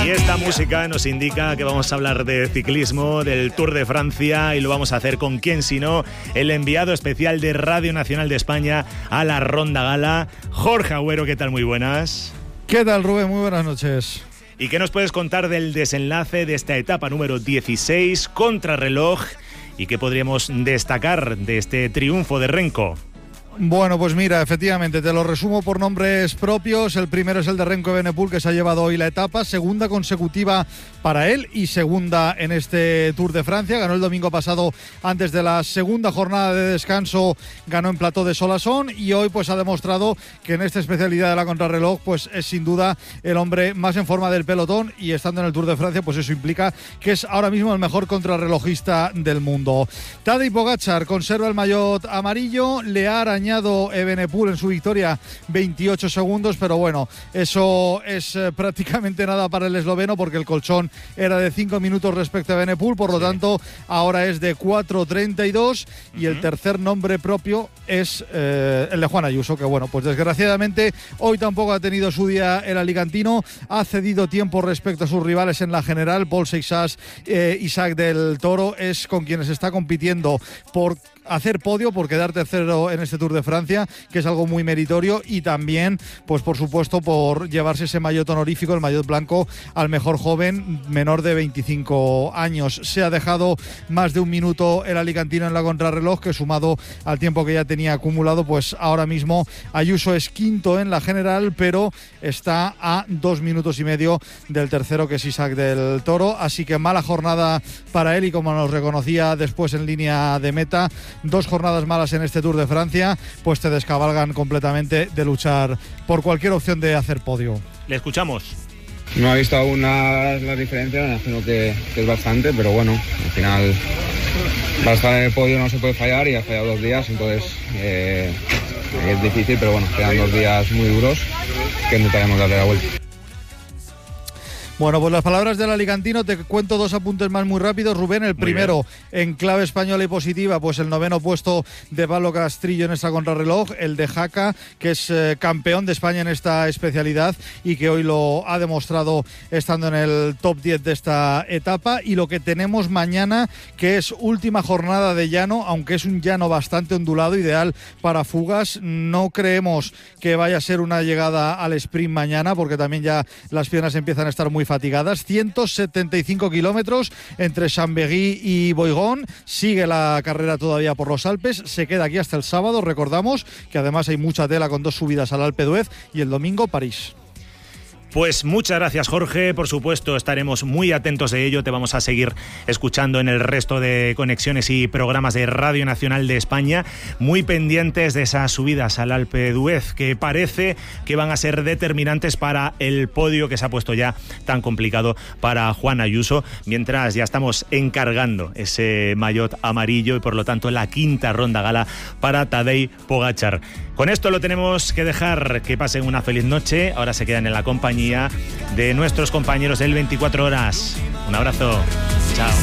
Y esta música nos indica que vamos a hablar de ciclismo, del Tour de Francia, y lo vamos a hacer con quién sino el enviado especial de Radio Nacional de España a la Ronda Gala, Jorge Agüero. ¿Qué tal? Muy buenas. ¿Qué tal, Rubén? Muy buenas noches. ¿Y qué nos puedes contar del desenlace de esta etapa número 16, contrarreloj, y qué podríamos destacar de este triunfo de Renko? Bueno, pues mira, efectivamente, te lo resumo por nombres propios. El primero es el de Remco Evenepoel, que se ha llevado hoy la etapa, segunda consecutiva para él y segunda en este Tour de Francia. Ganó el domingo pasado antes de la segunda jornada de descanso, ganó en Plateau de Solasson, y hoy pues ha demostrado que en esta especialidad de la contrarreloj pues es sin duda el hombre más en forma del pelotón, y estando en el Tour de Francia pues eso implica que es ahora mismo el mejor contrarrelojista del mundo. Tadej Pogačar conserva el maillot amarillo, le ha arañado Evenepoel en su victoria 28 segundos, pero bueno, eso es prácticamente nada para el esloveno, porque el colchón era de 5 minutos respecto a Evenepoel, por lo tanto ahora es de 4:32, y el tercer nombre propio es el de Juan Ayuso, que bueno, pues desgraciadamente hoy tampoco ha tenido su día el alicantino, ha cedido tiempo respecto a sus rivales en la general. Paul Seixas, Isaac del Toro es con quienes está compitiendo por hacer podio, por quedar tercero en este Tour de Francia, que es algo muy meritorio, y también, pues por supuesto, por llevarse ese maillot honorífico, el maillot blanco, al mejor joven menor de 25 años. Se ha dejado más de un minuto el alicantino en la contrarreloj, que sumado al tiempo que ya tenía acumulado, pues ahora mismo Ayuso es quinto en la general, pero está a 2 minutos y medio del tercero, que es Isaac del Toro. Así que mala jornada para él, y como nos reconocía después en línea de meta, 2 jornadas malas en este Tour de Francia, pues te descabalgan completamente de luchar por cualquier opción de hacer podio. Le escuchamos. No he visto aún la diferencia, me imagino que es bastante, pero bueno, al final para estar en el podio no se puede fallar, y ha fallado 2 días, entonces es difícil, pero bueno, quedan 2 días muy duros que intentaremos darle la vuelta. Bueno, pues las palabras del alicantino. Te cuento 2 apuntes más muy rápidos, Rubén. El primero, en clave española y positiva, pues el 9º puesto de Pablo Castrillo en esta contrarreloj, el de Jaca, que es campeón de España en esta especialidad y que hoy lo ha demostrado estando en el top 10 de esta etapa. Y lo que tenemos mañana, que es última jornada de llano, aunque es un llano bastante ondulado, ideal para fugas. No creemos que vaya a ser una llegada al sprint mañana, porque también ya las piernas empiezan a estar muy fatigadas. 175 kilómetros entre Chambéry y Boigón. Sigue la carrera todavía por los Alpes, se queda aquí hasta el sábado. Recordamos que además hay mucha tela, con 2 subidas al Alpe d'Huez, y el domingo París. Pues muchas gracias, Jorge. Por supuesto, estaremos muy atentos de ello. Te vamos a seguir escuchando en el resto de conexiones y programas de Radio Nacional de España, muy pendientes de esas subidas al Alpe d'Huez, que parece que van a ser determinantes para el podio que se ha puesto ya tan complicado para Juan Ayuso, mientras ya estamos encargando ese maillot amarillo y por lo tanto la 5ª ronda gala para Tadej Pogačar. Con esto lo tenemos que dejar. Que pasen una feliz noche. Ahora se quedan en la compañía de nuestros compañeros del 24 horas. Un abrazo. Chao.